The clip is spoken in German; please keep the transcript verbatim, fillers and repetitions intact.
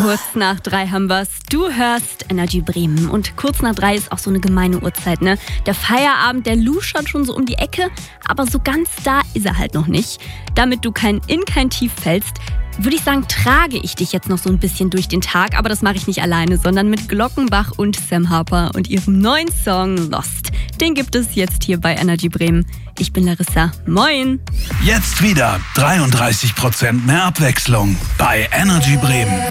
Kurz nach drei haben wir's. Du hörst Energy Bremen. Und kurz nach drei ist auch so eine gemeine Uhrzeit, ne? Der Feierabend, der luschert schon so um die Ecke, aber so ganz da ist er halt noch nicht. Damit du kein in kein Tief fällst, würde ich sagen, trage ich dich jetzt noch so ein bisschen durch den Tag. Aber das mache ich nicht alleine, sondern mit Glockenbach und Sam Harper und ihrem neuen Song Lost. Den gibt es jetzt hier bei Energy Bremen. Ich bin Larissa. Moin! Jetzt wieder dreiunddreißig Prozent mehr Abwechslung bei Energy Bremen.